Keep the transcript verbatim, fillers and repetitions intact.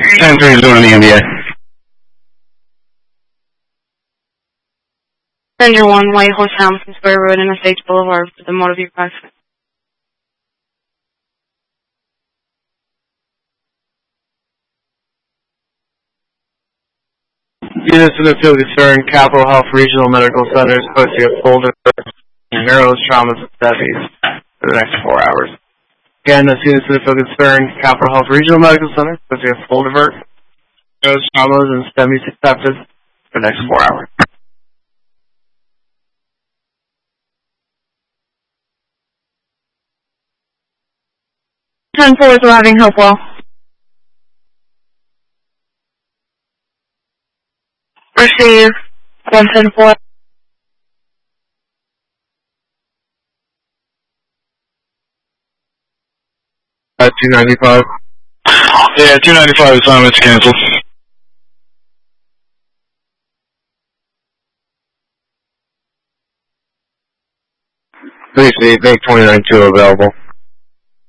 ten three is doing the N B A. Center one, White Horse Hamilton Square Road, N S H Boulevard for the motor vehicle accident. Units in the field concern, Capital Health Regional Medical Center is posting a full divert in neuros, traumas, and studies for the next four hours. Again, the units in the field concern, Capital Health Regional Medical Center is posting a full divert, neuros, traumas, and STEMIs accepted for the next four hours. ten four is arriving, Hopewell. Receive one ten four. Uh, two ninety-five. Yeah, two ninety-five assignment's canceled. Please make twenty-nine two available.